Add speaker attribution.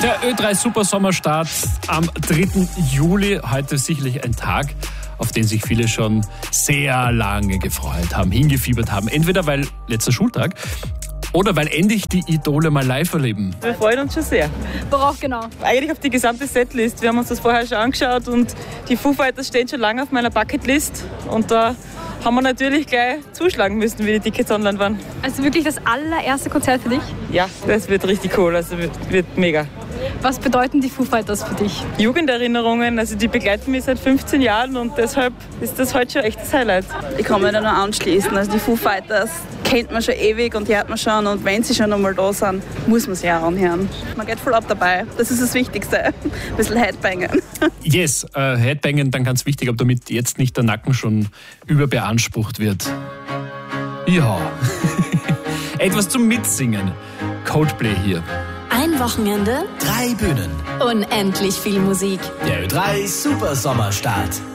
Speaker 1: Der Ö3 Super Sommerstart am 3. Juli. Heute sicherlich ein Tag, auf den sich viele schon sehr lange gefreut haben, hingefiebert haben. Entweder weil letzter Schultag oder weil endlich die Idole mal live erleben.
Speaker 2: Wir freuen uns schon sehr.
Speaker 3: Worauf genau?
Speaker 2: Eigentlich auf die gesamte Setlist. Wir haben uns das vorher schon angeschaut und die Foo Fighters stehen schon lange auf meiner Bucketlist. Und da haben wir natürlich gleich zuschlagen müssen, wie die Tickets online waren.
Speaker 3: Also wirklich das allererste Konzert für dich?
Speaker 2: Ja, das wird richtig cool, also wird mega.
Speaker 3: Was bedeuten die Foo Fighters für dich?
Speaker 2: Jugenderinnerungen, also die begleiten mich seit 15 Jahren und deshalb ist das heute schon echt das Highlight.
Speaker 4: Ich kann mich da nur anschließen. Also die Foo Fighters kennt man schon ewig und hört man schon. Und wenn sie schon einmal da sind, muss man sie auch anhören. Man geht voll ab dabei. Das ist das Wichtigste. Ein bisschen Headbangen.
Speaker 1: Yes, Headbangen, dann ganz wichtig, aber damit jetzt nicht der Nacken schon überbeansprucht wird. Ja, etwas zum Mitsingen. Coldplay hier.
Speaker 5: Ein Wochenende,
Speaker 6: 3 Bühnen.
Speaker 5: unendlich viel Musik.
Speaker 6: Der Ö3 Super Sommerstart.